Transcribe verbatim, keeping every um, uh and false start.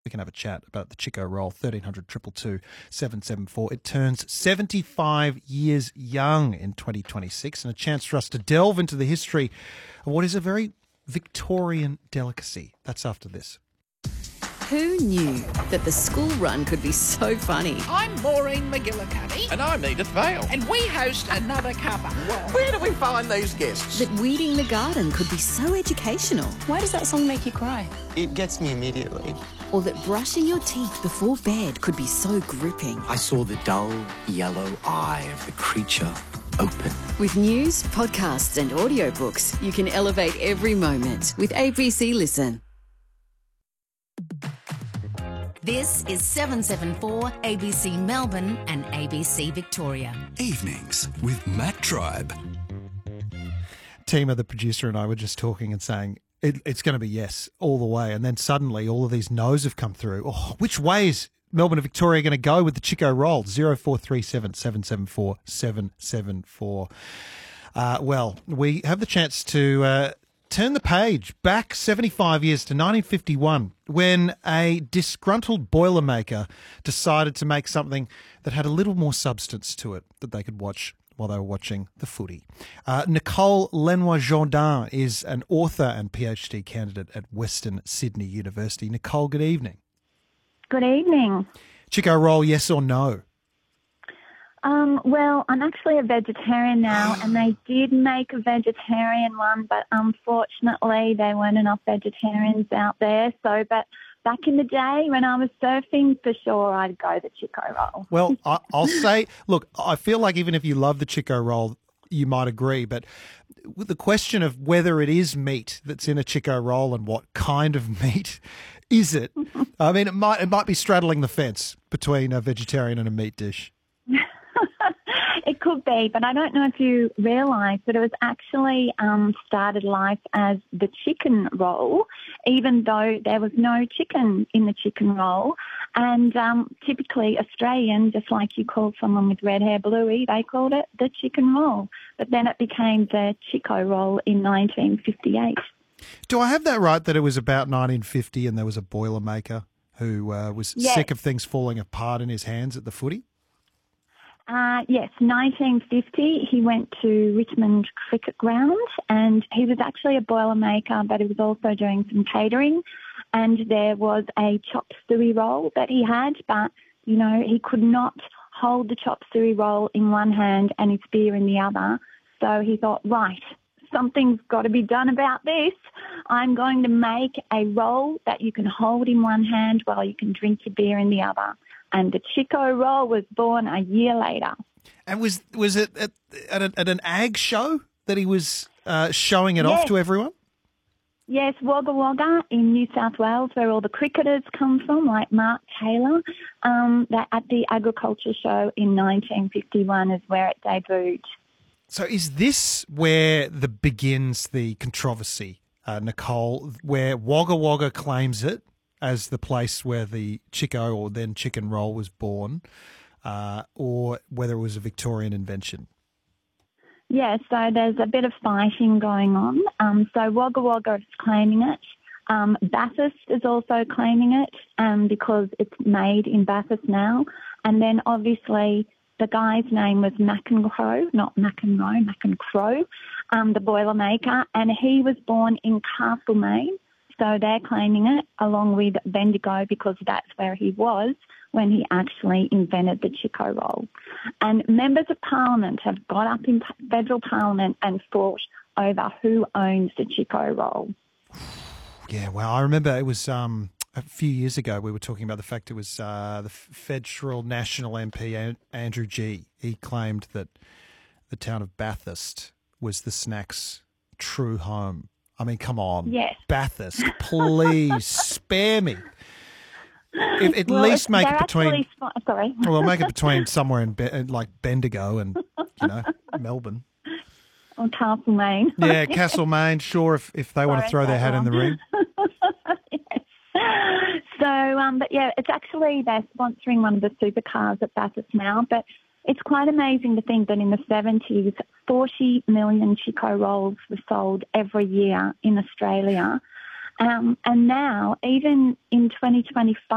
We can have a chat about the Chico roll, thirteen hundred, two two two, seven seven four. It turns seventy-five years young in twenty twenty-six, and a chance for us to delve into the history of what is a very Victorian delicacy. That's after this. Who knew that the school run could be so funny? I'm Maureen McGillicuddy. And I'm Edith Vale. And we host Another Cuppa. Where do we find these guests? That weeding the garden could be so educational. Why does that song make you cry? It gets me immediately. Or that brushing your teeth before bed could be so gripping. I saw the dull yellow eye of the creature open. With news, podcasts and audiobooks, you can elevate every moment with A B C Listen. This is seven seven four A B C Melbourne and A B C Victoria. Evenings with Matt Tribe. Tima, the producer, and I were just talking and saying it, it's going to be yes all the way. And then suddenly all of these no's have come through. Oh, which way is Melbourne and Victoria going to go with the Chico roll? zero four three seven, seven seven four, seven seven four. Uh, well, we have the chance to uh, turn the page back seventy-five years to nineteen fifty-one, when a disgruntled Boilermaker decided to make something that had a little more substance to it that they could watch while they were watching the footy. Uh, Nicole Lenoir-Jourdain is an author and PhD candidate at Western Sydney University. Nicole, good evening. Good evening. Chico roll, yes or no? Um, well, I'm actually a vegetarian now, and they did make a vegetarian one, but unfortunately there weren't enough vegetarians out there. So, but back in the day when I was surfing, for sure I'd go the Chico roll. Well, I, I'll say, look, I feel like even if you love the Chico roll, you might agree, but with the question of whether it is meat that's in a Chico roll and what kind of meat is it, I mean, it might it might be straddling the fence between a vegetarian and a meat dish. It could be, but I don't know if you realise that it was actually um, started life as the chicken roll, even though there was no chicken in the chicken roll. And um, typically Australian, just like you call someone with red hair Bluey, they called it the chicken roll. But then it became the Chico roll in nineteen fifty-eight. Do I have that right, that it was about nineteen fifty and there was a Boilermaker who uh, was yes. sick of things falling apart in his hands at the footy? Uh, yes, nineteen fifty, he went to Richmond Cricket Ground, and he was actually a Boilermaker, but he was also doing some catering, and there was a chop suey roll that he had, but, you know, he could not hold the chop suey roll in one hand and his beer in the other, so he thought, right, something's got to be done about this. I'm going to make a roll that you can hold in one hand while you can drink your beer in the other. And the Chico roll was born a year later. And was was it at, at, a, at an ag show that he was uh, showing it yes. off to everyone? Yes, Wagga Wagga in New South Wales, where all the cricketers come from, like Mark Taylor. Um, that at the agriculture show in nineteen fifty-one is where it debuted. So is this where the begins the controversy, uh, Nicole, where Wagga Wagga claims it as the place where the Chico or then chicken roll was born, uh, or whether it was a Victorian invention? Yeah, so there's a bit of fighting going on. Um, so Wagga Wagga is claiming it. Um, Bathurst is also claiming it um, because it's made in Bathurst now. And then obviously the guy's name was McEncrow, not McEnroe, McEncrow, um, the Boilermaker, and he was born in Castlemaine. So they're claiming it along with Bendigo because that's where he was when he actually invented the Chico roll. And members of Parliament have got up in federal Parliament and fought over who owns the Chico roll. Yeah, well, I remember it was um, a few years ago we were talking about the fact it was uh, the federal national M P Andrew Gee. He claimed that the town of Bathurst was the snack's true home. I mean, come on. Yes. Bathurst, please spare me. If, at well, least make it between. Actually, sorry. Well, make it between somewhere in Be- like Bendigo and, you know, Melbourne. Or Castlemaine. Yeah, Castlemaine, sure, if, if they want to throw their hat in the ring. Yes. So, um, but yeah, it's actually, they're sponsoring one of the supercars at Bathurst now, but it's quite amazing to think that in the seventies, forty million Chico rolls were sold every year in Australia. Um, and now, even in twenty twenty-five,